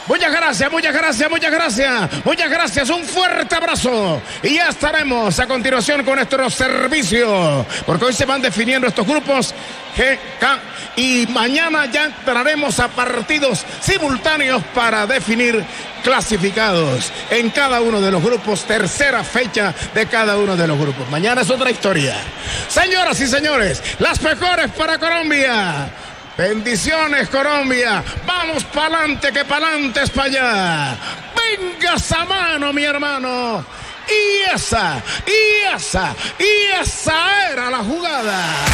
Muchas gracias, muchas gracias, muchas gracias. Muchas gracias, un fuerte abrazo. Y ya estaremos a continuación con nuestro servicio, porque hoy se van definiendo estos grupos G, K, y mañana ya entraremos a partidos simultáneos para definir clasificados en cada uno de los grupos. Tercera fecha de cada uno de los grupos. Mañana es otra historia. Señoras y señores, las mejores para Colombia. Bendiciones, Colombia. Vamos pa'lante, que pa'lante es para allá. Venga esa mano, mi hermano. Y esa era la jugada.